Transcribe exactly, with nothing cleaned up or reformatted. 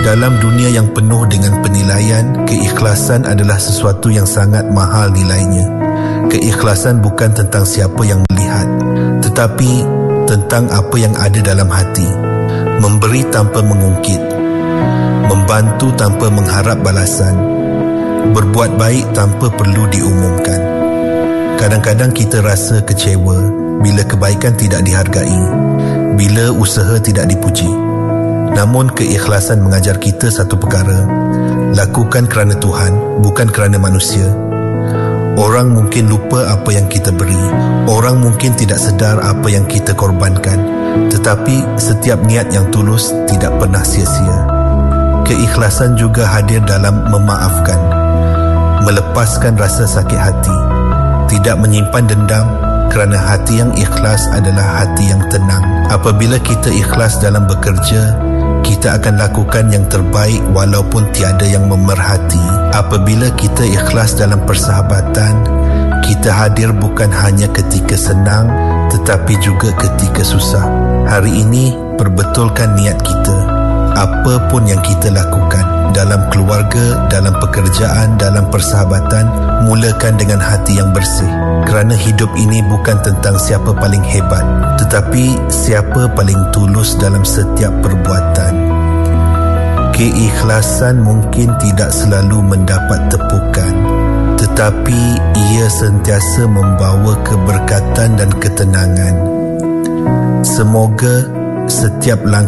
Dalam dunia yang penuh dengan penilaian, keikhlasan adalah sesuatu yang sangat mahal nilainya. Keikhlasan bukan tentang siapa yang melihat, tetapi tentang apa yang ada dalam hati. Memberi tanpa mengungkit, membantu tanpa mengharap balasan, berbuat baik tanpa perlu diumumkan. Kadang-kadang kita rasa kecewa bila kebaikan tidak dihargai, bila usaha tidak dipuji. Namun keikhlasan mengajar kita satu perkara: lakukan kerana Tuhan, bukan kerana manusia. Orang mungkin lupa apa yang kita beri, orang mungkin tidak sedar apa yang kita korbankan, tetapi setiap niat yang tulus tidak pernah sia-sia. Keikhlasan juga hadir dalam memaafkan, melepaskan rasa sakit hati, tidak menyimpan dendam, kerana hati yang ikhlas adalah hati yang tenang. Apabila kita ikhlas dalam bekerja, kita akan lakukan yang terbaik walaupun tiada yang memerhati. Apabila kita ikhlas dalam persahabatan, kita hadir bukan hanya ketika senang, tetapi juga ketika susah. Hari ini, perbetulkan niat kita. Apa pun yang kita lakukan, dalam keluarga, dalam pekerjaan, dalam persahabatan, mulakan dengan hati yang bersih. Kerana hidup ini bukan tentang siapa paling hebat, tetapi siapa paling tulus dalam setiap perbuatan. Keikhlasan mungkin tidak selalu mendapat tepukan, tetapi ia sentiasa membawa keberkatan dan ketenangan. Semoga setiap langkah